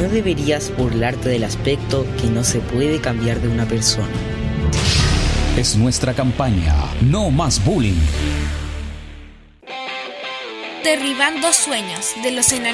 deberías burlarte del aspecto que no se puede cambiar de una persona. Es nuestra campaña, no más bullying. Derribando sueños de los enanos.